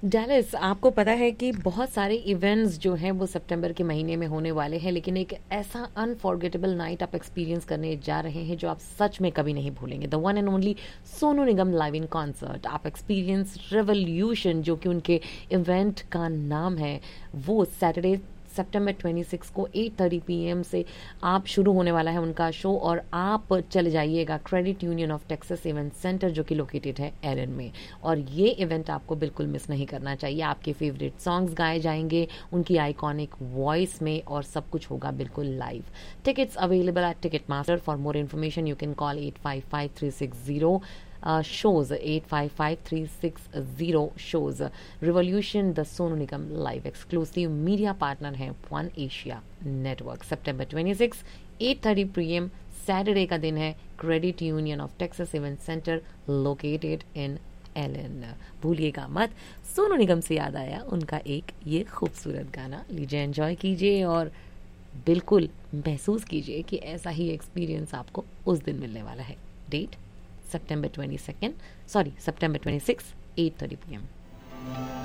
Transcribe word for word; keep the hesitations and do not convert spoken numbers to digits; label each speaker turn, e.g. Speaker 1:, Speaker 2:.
Speaker 1: Dallas, आपको पता है कि बहुत सारे इवेंट्स जो हैं वो सितंबर के महीने में होने वाले हैं, लेकिन एक ऐसा अनफॉरगेटेबल नाइट आप एक्सपीरियंस करने जा रहे हैं जो आप सच में कभी नहीं भूलेंगे। The one and only Sonu Nigam live in concert. आप एक्सपीरियंस रेवोल्यूशन, जो कि उनके इवेंट का नाम है, वो सैटरडे सितंबर छब्बीस को आठ थर्टी पी एम से आप शुरू होने वाला है उनका शो, और आप चले जाइएगा credit union of Texas event centre, जो कि लोकेटेड है एरन में। और ये इवेंट आपको बिल्कुल मिस नहीं करना चाहिए। आपके फेवरेट सॉन्ग्स गाए जाएंगे उनकी आइकॉनिक वॉइस में, और सब कुछ होगा बिल्कुल live. Tickets available at ticket master. For more information you can call at five five three six zero shows eight five five three six zero shows। revolution the Sonu Nigam live exclusive media partner है one Asia network. सितंबर छब्बीस आठ thirty P M Saturday का दिन है, credit union of Texas event centre located in Elon. भूलिएगा मत। सोनू निगम से याद आया उनका एक ये खूबसूरत गाना, लीजिए एंजॉय कीजिए और बिल्कुल महसूस कीजिए कि ऐसा ही एक्सपीरियंस आपको उस दिन मिलने वाला है। Date September twenty-second, sorry, September twenty-sixth, eight thirty p m